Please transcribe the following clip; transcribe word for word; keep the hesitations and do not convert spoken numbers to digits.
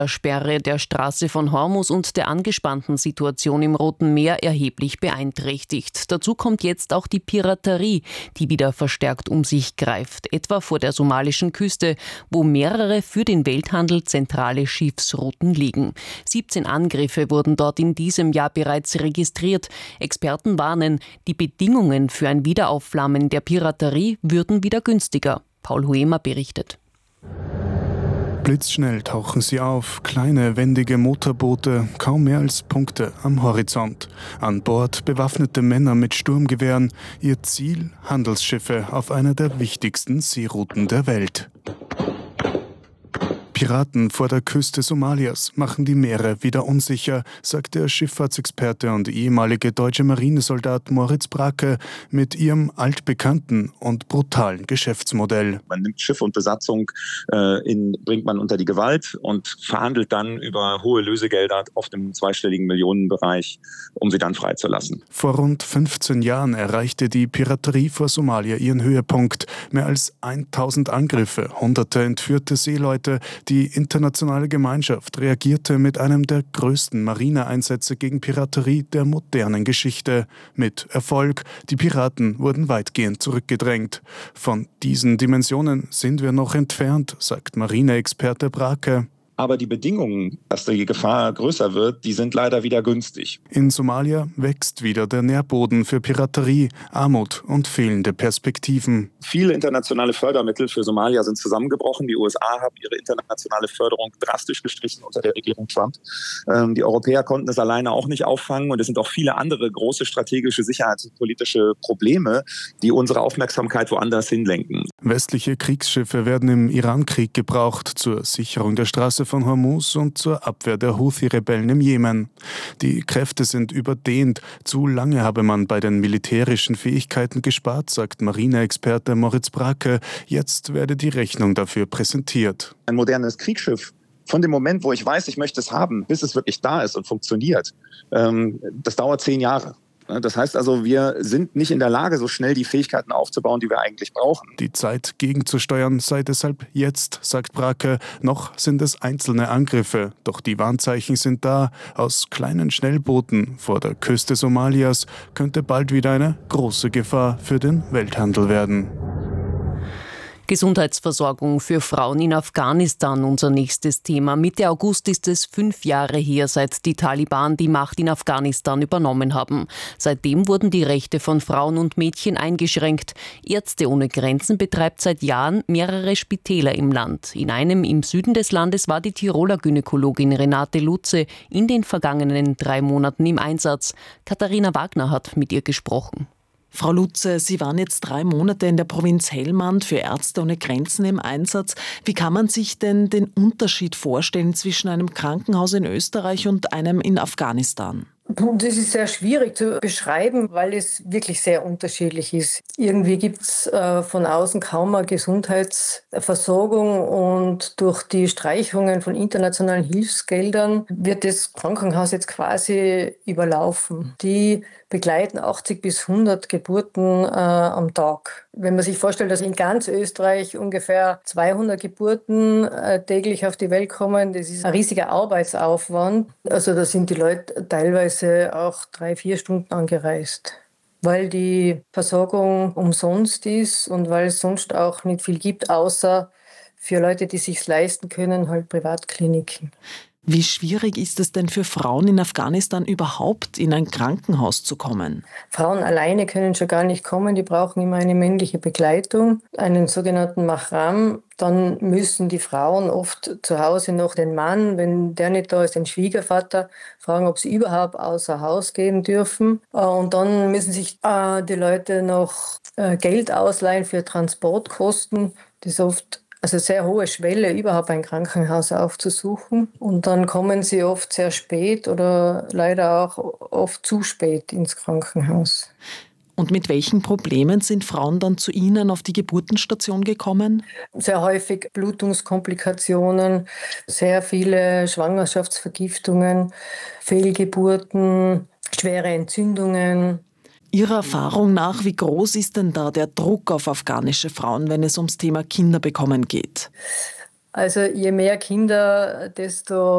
Sperre der Straße von Hormuz und der angespannten Situation im Roten Meer erheblich beeinträchtigt. Dazu kommt jetzt auch die Piraterie, die wieder verstärkt um sich greift, etwa vor der somalischen Küste, wo mehrere für den Welthandel zentrale Schiffsrouten liegen. siebzehn Angriffe wurden dort in diesem Jahr bereits registriert. Experten warnen, die Bedingungen für ein Wiederaufflammen der Piraterie würden wieder günstiger. Paul Huemer berichtet. Blitzschnell tauchen sie auf, kleine, wendige Motorboote, kaum mehr als Punkte am Horizont. An Bord bewaffnete Männer mit Sturmgewehren, ihr Ziel Handelsschiffe auf einer der wichtigsten Seerouten der Welt. Piraten vor der Küste Somalias machen die Meere wieder unsicher, sagt der Schifffahrtsexperte und ehemalige deutsche Marinesoldat Moritz Brake mit ihrem altbekannten und brutalen Geschäftsmodell. Man nimmt Schiff und Besatzung, äh, in, bringt man unter die Gewalt und verhandelt dann über hohe Lösegelder, oft im zweistelligen Millionenbereich, um sie dann freizulassen. Vor rund fünfzehn Jahren erreichte die Piraterie vor Somalia ihren Höhepunkt. Mehr als tausend Angriffe, hunderte entführte Seeleute. Die internationale Gemeinschaft reagierte mit einem der größten Marineeinsätze gegen Piraterie der modernen Geschichte. Mit Erfolg, die Piraten wurden weitgehend zurückgedrängt. Von diesen Dimensionen sind wir noch entfernt, sagt Marineexperte Brake. Aber die Bedingungen, dass die Gefahr größer wird, die sind leider wieder günstig. In Somalia wächst wieder der Nährboden für Piraterie, Armut und fehlende Perspektiven. Viele internationale Fördermittel für Somalia sind zusammengebrochen. Die U S A haben ihre internationale Förderung drastisch gestrichen unter der Regierung Trump. Ähm, die Europäer konnten es alleine auch nicht auffangen. Und es sind auch viele andere große strategische sicherheits- und politische Probleme, die unsere Aufmerksamkeit woanders hinlenken. Westliche Kriegsschiffe werden im Irankrieg gebraucht zur Sicherung der Straße von Hormuz und zur Abwehr der Houthi-Rebellen im Jemen. Die Kräfte sind überdehnt. Zu lange habe man bei den militärischen Fähigkeiten gespart, sagt Marineexperte Moritz Brake. Jetzt werde die Rechnung dafür präsentiert. Ein modernes Kriegsschiff, von dem Moment, wo ich weiß, ich möchte es haben, bis es wirklich da ist und funktioniert, ähm, das dauert zehn Jahre. Das heißt also, wir sind nicht in der Lage, so schnell die Fähigkeiten aufzubauen, die wir eigentlich brauchen. Die Zeit gegenzusteuern sei deshalb jetzt, sagt Brake. Noch sind es einzelne Angriffe, doch die Warnzeichen sind da. Aus kleinen Schnellbooten vor der Küste Somalias könnte bald wieder eine große Gefahr für den Welthandel werden. Gesundheitsversorgung für Frauen in Afghanistan, unser nächstes Thema. Mitte August ist es fünf Jahre her, seit die Taliban die Macht in Afghanistan übernommen haben. Seitdem wurden die Rechte von Frauen und Mädchen eingeschränkt. Ärzte ohne Grenzen betreibt seit Jahren mehrere Spitäler im Land. In einem im Süden des Landes war die Tiroler Gynäkologin Renate Lutze in den vergangenen drei Monaten im Einsatz. Katharina Wagner hat mit ihr gesprochen. Frau Lutze, Sie waren jetzt drei Monate in der Provinz Helmand für Ärzte ohne Grenzen im Einsatz. Wie kann man sich denn den Unterschied vorstellen zwischen einem Krankenhaus in Österreich und einem in Afghanistan? Das ist sehr schwierig zu beschreiben, weil es wirklich sehr unterschiedlich ist. Irgendwie gibt es äh, von außen kaum eine Gesundheitsversorgung und durch die Streichungen von internationalen Hilfsgeldern wird das Krankenhaus jetzt quasi überlaufen. Die begleiten achtzig bis hundert Geburten äh, am Tag. Wenn man sich vorstellt, dass in ganz Österreich ungefähr zweihundert Geburten äh, täglich auf die Welt kommen, das ist ein riesiger Arbeitsaufwand. Also da sind die Leute teilweise auch drei, vier Stunden angereist, weil die Versorgung umsonst ist und weil es sonst auch nicht viel gibt, außer für Leute, die es sich leisten können, halt Privatkliniken. Wie schwierig ist es denn für Frauen in Afghanistan überhaupt in ein Krankenhaus zu kommen? Frauen alleine können schon gar nicht kommen, die brauchen immer eine männliche Begleitung, einen sogenannten Mahram. Dann müssen die Frauen oft zu Hause noch den Mann, wenn der nicht da ist, den Schwiegervater, fragen, ob sie überhaupt außer Haus gehen dürfen. Und dann müssen sich die Leute noch Geld ausleihen für Transportkosten. Das ist oft Also sehr hohe Schwelle, überhaupt ein Krankenhaus aufzusuchen. Und dann kommen sie oft sehr spät oder leider auch oft zu spät ins Krankenhaus. Und mit welchen Problemen sind Frauen dann zu Ihnen auf die Geburtenstation gekommen? Sehr häufig Blutungskomplikationen, sehr viele Schwangerschaftsvergiftungen, Fehlgeburten, schwere Entzündungen. Ihrer Erfahrung nach, wie groß ist denn da der Druck auf afghanische Frauen, wenn es ums Thema Kinderbekommen geht? Also je mehr Kinder, desto